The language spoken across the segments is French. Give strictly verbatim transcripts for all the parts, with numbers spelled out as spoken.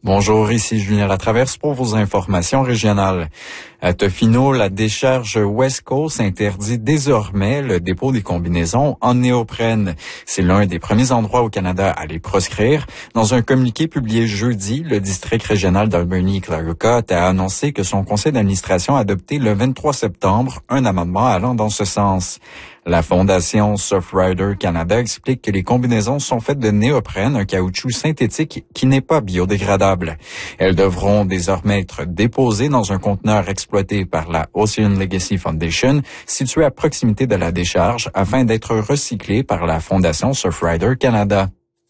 Bonjour, ici Julien Latraverse pour vos informations régionales. À Tofino, la décharge West Coast interdit désormais le dépôt des combinaisons en néoprène. C'est l'un des premiers endroits au Canada à les proscrire. Dans un communiqué publié jeudi, le district régional d'Alberni-Claricot a annoncé que son conseil d'administration a adopté le vingt-trois septembre un amendement allant dans ce sens. La fondation Surfrider Canada explique que les combinaisons sont faites de néoprène, un caoutchouc synthétique qui n'est pas biodégradable. Elles devront désormais être déposées dans un conteneur exploité par la Ocean Legacy Foundation, situé à proximité de la décharge, afin d'être recyclées par la fondation Surfrider Canada.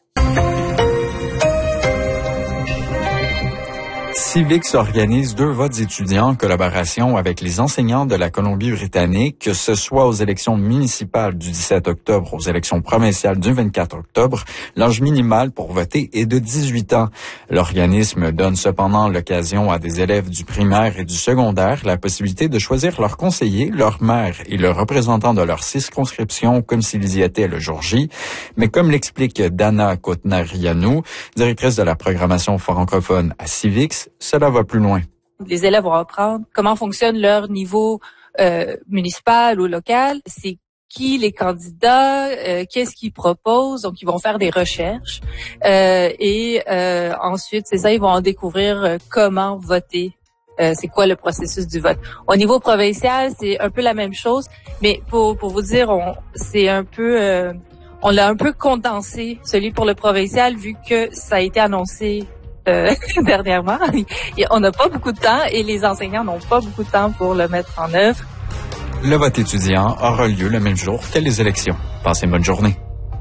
Civics organise deux votes étudiants en collaboration avec les enseignants de la Colombie-Britannique, que ce soit aux élections municipales du dix-sept octobre, aux élections provinciales du vingt-quatre octobre. L'âge minimal pour voter est de dix-huit ans. L'organisme donne cependant l'occasion à des élèves du primaire et du secondaire la possibilité de choisir leur conseiller, leur maire et le représentant de leur circonscription comme s'ils y étaient le jour J. Mais comme l'explique Dana Kotnarianou, directrice de la programmation francophone à Civics, cela va plus loin. Les élèves vont apprendre comment fonctionne leur niveau euh, municipal ou local. C'est qui les candidats, euh, qu'est-ce qu'ils proposent. Donc, ils vont faire des recherches. Euh, et euh, ensuite, c'est ça, ils vont en découvrir euh, comment voter. Euh, c'est quoi le processus du vote. Au niveau provincial, c'est un peu la même chose. Mais pour, pour vous dire, on, c'est un peu... Euh, on l'a un peu condensé, celui pour le provincial, vu que ça a été annoncé Euh, dernièrement. On n'a pas beaucoup de temps et les enseignants n'ont pas beaucoup de temps pour le mettre en œuvre. Le vote étudiant aura lieu le même jour que les élections. Passez une bonne journée.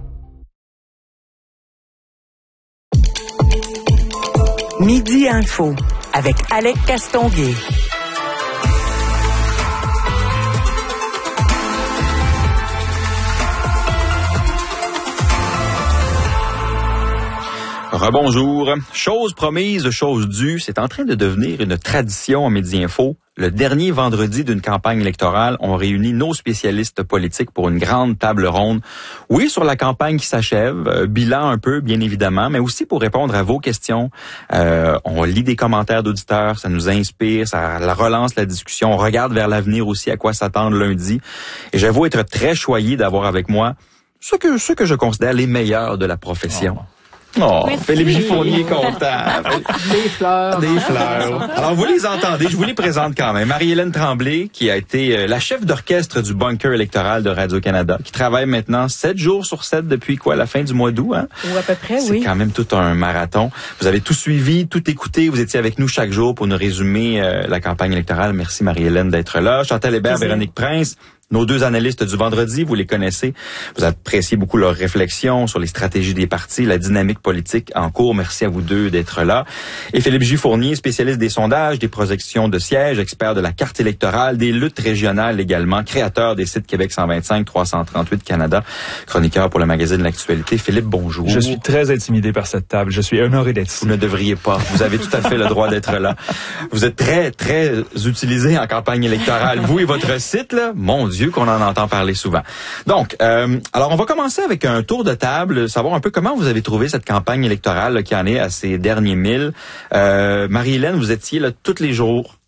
Midi Info avec Alec Castonguay. Rebonjour. Chose promise, chose due, c'est en train de devenir une tradition à Midi Info. Le dernier vendredi d'une campagne électorale, on réunit nos spécialistes politiques pour une grande table ronde. Oui, sur la campagne qui s'achève, euh, bilan un peu, bien évidemment, mais aussi pour répondre à vos questions. Euh, on lit des commentaires d'auditeurs, ça nous inspire, ça relance la discussion. On regarde vers l'avenir aussi, à quoi s'attendre lundi. Et j'avoue être très choyé d'avoir avec moi ceux que, ceux que je considère les meilleurs de la profession. Oh. Oh, merci. Philippe Giffournier est content. Des fleurs. Des fleurs. Alors, vous les entendez, je vous les présente quand même. Marie-Hélène Tremblay, qui a été la chef d'orchestre du bunker électoral de Radio-Canada, qui travaille maintenant sept jours sur sept depuis quoi, la fin du mois d'août, hein? Ou à peu près, C'est oui. C'est quand même tout un marathon. Vous avez tout suivi, tout écouté, vous étiez avec nous chaque jour pour nous résumer euh, la campagne électorale. Merci Marie-Hélène d'être là. Chantal Hébert, Véronique Prince. Nos deux analystes du vendredi, vous les connaissez. Vous appréciez beaucoup leurs réflexions sur les stratégies des partis, la dynamique politique en cours. Merci à vous deux d'être là. Et Philippe Giffournier, spécialiste des sondages, des projections de sièges, expert de la carte électorale, des luttes régionales également, créateur des sites Québec cent vingt-cinq, trois cent trente-huit Canada, chroniqueur pour le magazine L'Actualité. Philippe, bonjour. Je suis très intimidé par cette table. Je suis honoré d'être ici. Vous ne devriez pas. Vous avez tout à fait le droit d'être là. Vous êtes très, très utilisé en campagne électorale. Vous et votre site, là, mon Dieu, qu'on en entend parler souvent. Donc, euh, alors on va commencer avec un tour de table, savoir un peu comment vous avez trouvé cette campagne électorale là, qui en est à ses derniers milles. Euh, Marie-Hélène, vous étiez là tous les jours